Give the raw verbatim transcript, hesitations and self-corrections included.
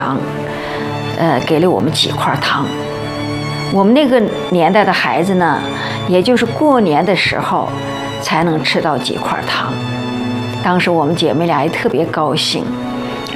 呃，给了我们几块糖。我们那个年代的孩子呢，也就是过年的时候才能吃到几块糖。当时我们姐妹俩也特别高兴。